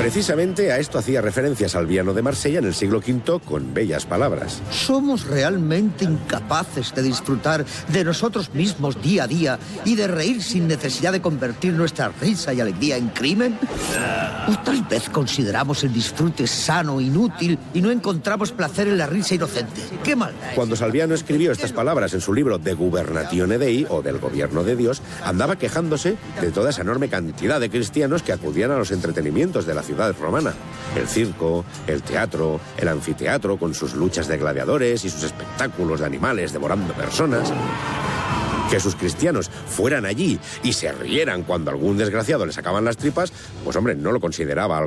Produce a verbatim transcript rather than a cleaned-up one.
Precisamente a esto hacía referencia Salviano de Marsella en el siglo quinto con bellas palabras. Somos realmente incapaces de disfrutar de nosotros mismos día a día y de reír sin necesidad de convertir nuestra risa y alegría en crimen. O tal vez consideramos el disfrute sano, inútil y no encontramos placer en la risa inocente. ¡Qué maldad! Cuando Salviano escribió estas palabras en su libro De Gubernatione Dei, o del gobierno de Dios, andaba quejándose de toda esa enorme cantidad de cristianos que acudían a los entretenimientos de la ciudad romana. El circo, el teatro, el anfiteatro con sus luchas de gladiadores y sus espectáculos de animales devorando personas. Que sus cristianos fueran allí y se rieran cuando algún desgraciado le sacaban las tripas, pues hombre, no lo consideraba algo